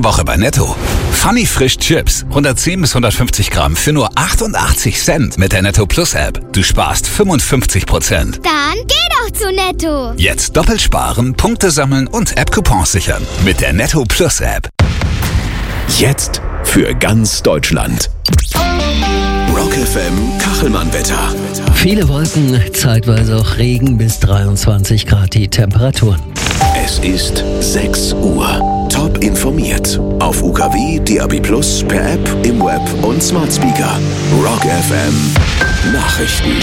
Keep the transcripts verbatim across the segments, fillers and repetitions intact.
Woche bei Netto. Funny Frisch Chips. hundertzehn bis hundertfünfzig Gramm für nur achtundachtzig Cent mit der Netto Plus App. Du sparst fünfundfünfzig Prozent. Dann geh doch zu Netto. Jetzt doppelt sparen, Punkte sammeln und App-Coupons sichern. Mit der Netto Plus App. Jetzt für ganz Deutschland. Rock F M Kachelmann-Wetter. Viele Wolken, zeitweise auch Regen, bis dreiundzwanzig Grad die Temperaturen. Es ist sechs Uhr. Top informiert. Auf U K W, D A B Plus, per App, im Web und Smart Speaker. Rock F M Nachrichten.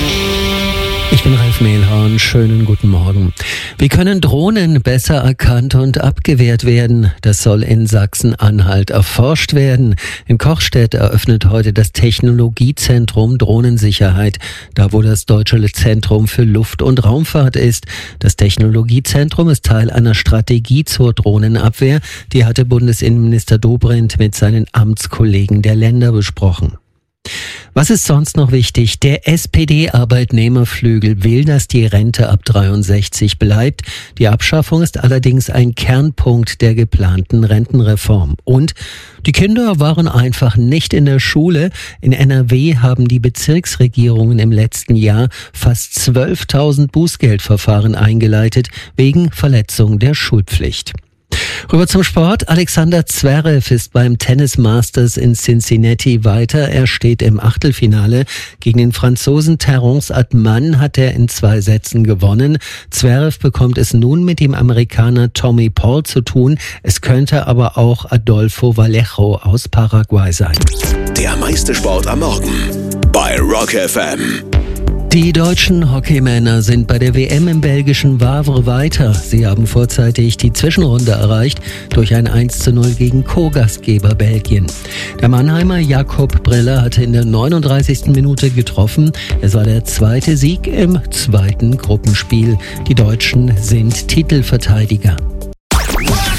Ich bin Ralf Mehlhorn, schönen guten Morgen. Wie können Drohnen besser erkannt und abgewehrt werden? Das soll in Sachsen-Anhalt erforscht werden. In Kochstedt eröffnet heute das Technologiezentrum Drohnensicherheit, da wo das Deutsche Zentrum für Luft- und Raumfahrt ist. Das Technologiezentrum ist Teil einer Strategie zur Drohnenabwehr, die hatte Bundesinnenminister Dobrindt mit seinen Amtskollegen der Länder besprochen. Was ist sonst noch wichtig? Der S P D-Arbeitnehmerflügel will, dass die Rente ab dreiundsechzig bleibt. Die Abschaffung ist allerdings ein Kernpunkt der geplanten Rentenreform. Und die Kinder waren einfach nicht in der Schule. In N R W haben die Bezirksregierungen im letzten Jahr fast zwölftausend Bußgeldverfahren eingeleitet wegen Verletzung der Schulpflicht. Rüber zum Sport. Alexander Zverev ist beim Tennis Masters in Cincinnati weiter. Er steht im Achtelfinale. Gegen den Franzosen Terence Atman hat er in zwei Sätzen gewonnen. Zverev bekommt es nun mit dem Amerikaner Tommy Paul zu tun. Es könnte aber auch Adolfo Vallejo aus Paraguay sein. Der meiste Sport am Morgen bei Rock F M. Die deutschen Hockeymänner sind bei der W M im belgischen Wavre weiter. Sie haben vorzeitig die Zwischenrunde erreicht durch ein eins zu null gegen Co-Gastgeber Belgien. Der Mannheimer Jakob Briller hatte in der neununddreißigsten Minute getroffen. Es war der zweite Sieg im zweiten Gruppenspiel. Die Deutschen sind Titelverteidiger.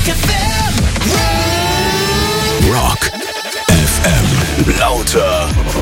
Rock F M. Lauter